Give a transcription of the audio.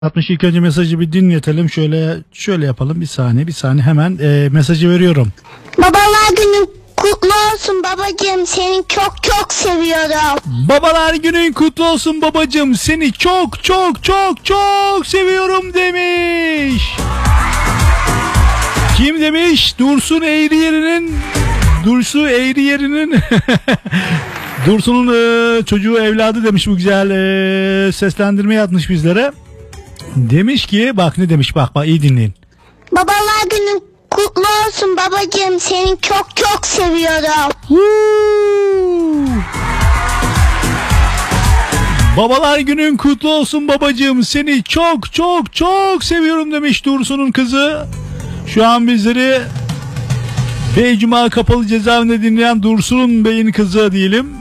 60 ilk önce mesajı bir dinletelim. Şöyle yapalım. Bir saniye hemen mesajı veriyorum. Babalar günün kutlu olsun babacığım. Seni çok çok seviyorum. Babalar günün kutlu olsun babacığım. Seni çok çok çok çok seviyorum demiş. Kim demiş? Dursun Eğriyer'in Dursun'un çocuğu evladı demiş, bu güzel seslendirme yapmış bizlere. Demiş ki bak ne demiş, bak iyi dinleyin. Babalar günün kutlu olsun babacığım. Seni çok çok seviyorum. Babalar günün kutlu olsun babacığım. Seni çok çok çok seviyorum demiş Dursun'un kızı. Şu an bizleri Beycuma Kapalı Cezaevinde dinleyen Dursun Bey'in kızı diyelim.